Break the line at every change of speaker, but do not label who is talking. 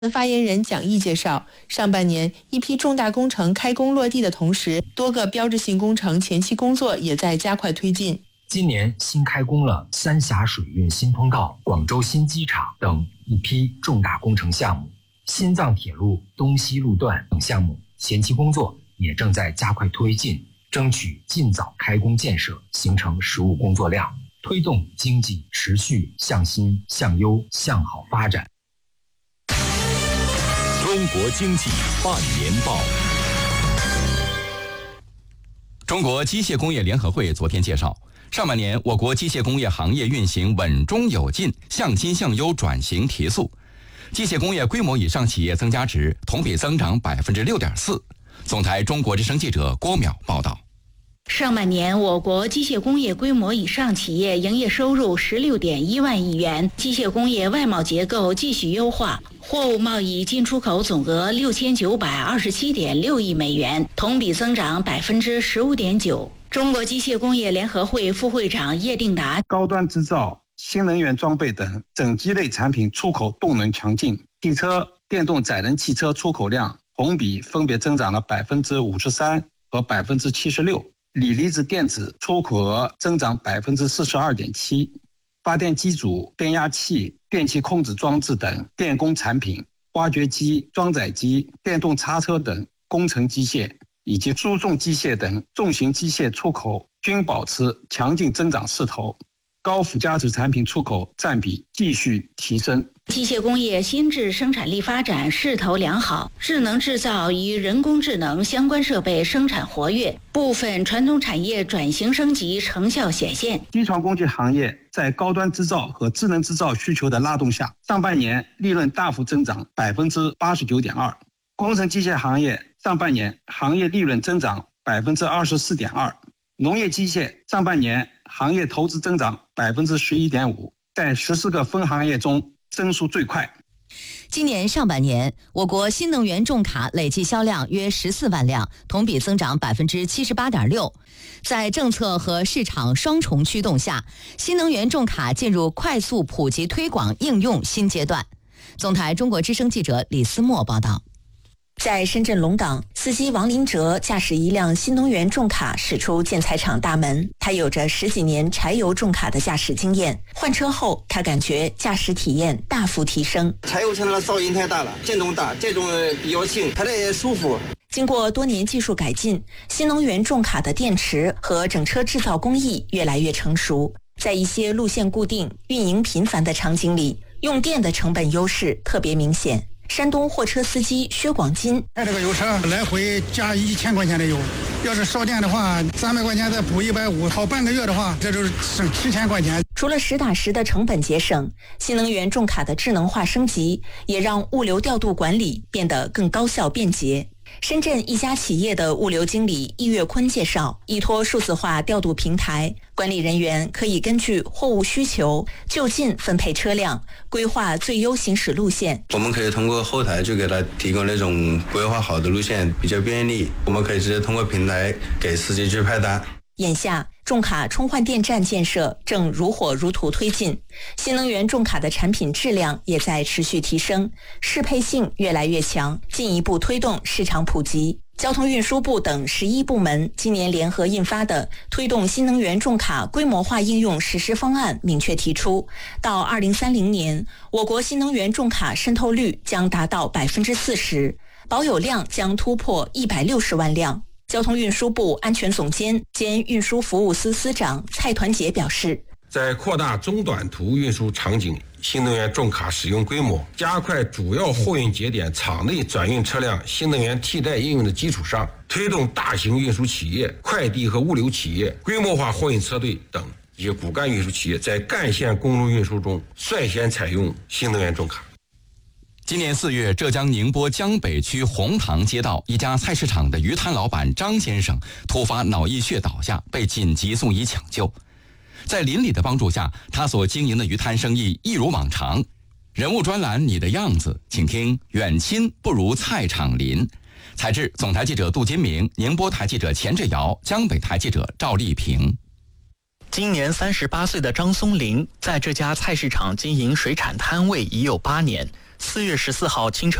发言人蒋毅介绍，上半年一批重大工程开工落地的同时，多个标志性工程前期工作也在加快推进。
今年新开工了三峡水运新通道、广州新机场等一批重大工程项目，新藏铁路东西路段等项目前期工作也正在加快推进，争取尽早开工建设，形成实务工作量，推动经济持续向新、向优、向好发展。
中国经济半年报。中国机械工业联合会昨天介绍，上半年我国机械工业行业运行稳中有进，向新向优转型提速，机械工业规模以上企业增加值同比增长 6.4%。总台中国之声记者郭淼报道。
上半年，我国机械工业规模以上企业营业收入16.1万亿元，机械工业外贸结构继续优化，货物贸易进出口总额6927.6亿美元，同比增长 15.9%。中国机械工业联合会副会长叶定达：
高端制造、新能源装备等整机类产品出口动能强劲，汽车、电动载人汽车出口量同比分别增长了 53% 和 76%。锂离子电子出口额增长 42.7%， 发电机组、电压器、电气控制装置等电工产品、挖掘机、装载机、电动叉车等工程机械以及输送机械等重型机械出口均保持强劲增长势头，高附加值产品出口占比继续提升。
机械工业新质生产力发展势头良好，智能制造与人工智能相关设备生产活跃，部分传统产业转型升级成效显现。
机床工具行业在高端制造和智能制造需求的拉动下，上半年利润大幅增长 89.2%。工程机械行业上半年行业利润增长 24.2%。农业机械上半年行业投资增长 11.5%， 在14个分行业中增速最快。
今年上半年，我国新能源重卡累计销量约14万辆，同比增长 78.6%。在政策和市场双重驱动下，新能源重卡进入快速普及推广应用新阶段。总台中国之声记者李思墨报道。
在深圳龙岗，司机王林哲驾驶一辆新能源重卡驶出建材厂大门。他有着10几年柴油重卡的驾驶经验，换车后他感觉驾驶体验大幅提升。
柴油车的噪音太大了，震动大，这种比较轻，开得也舒服。
经过多年技术改进，新能源重卡的电池和整车制造工艺越来越成熟，在一些路线固定、运营频繁的场景里，用电的成本优势特别明显。山东货车司机薛广金：
开这个油车来回加1000块钱的油，要是烧电的话，300块钱再补150，好半个月的话，这就是省7000块钱。
除了实打实的成本节省，新能源重卡的智能化升级，也让物流调度管理变得更高效便捷。深圳一家企业的物流经理易月坤介绍，依托数字化调度平台，管理人员可以根据货物需求就近分配车辆，规划最优行驶路线。
我们可以通过后台就给他提供那种规划好的路线，比较便利。我们可以直接通过平台给司机去派单。
眼下，重卡充换电站建设正如火如荼推进，新能源重卡的产品质量也在持续提升，适配性越来越强，进一步推动市场普及。交通运输部等11部门今年联合印发的推动新能源重卡规模化应用实施方案明确提出，到2030年，我国新能源重卡渗透率将达到 40%， 保有量将突破160万辆。交通运输部安全总监兼运输服务司司长蔡团结表示，
在扩大中短途运输场景新能源重卡使用规模，加快主要货运节点场内转运车辆新能源替代应用的基础上，推动大型运输企业、快递和物流企业、规模化货运车队等一些骨干运输企业在干线公路运输中率先采用新能源重卡。
今年4月，浙江宁波江北区红塘街道一家菜市场的鱼摊老板张先生突发脑溢血倒下，被紧急送医抢救。在邻里的帮助下，他所经营的鱼摊生意一如往常。人物专栏你的样子，请听远亲不如菜场邻。采制总台记者杜金明，宁波台记者钱志尧，江北台记者赵丽萍。
今年38岁的张松林在这家菜市场经营水产摊位已有8年。 4月14号清晨